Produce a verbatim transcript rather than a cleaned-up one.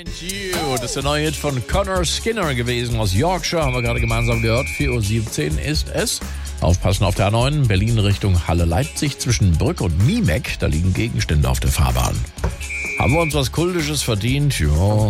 Find You. Das ist der neue Hit von Connor Skinner gewesen aus Yorkshire. Haben wir gerade gemeinsam gehört. vier Uhr siebzehn ist es. Aufpassen auf der A neun. Berlin Richtung Halle-Leipzig zwischen Brück und Niemeck. Da liegen Gegenstände auf der Fahrbahn. Haben wir uns was Kultisches verdient? Ja.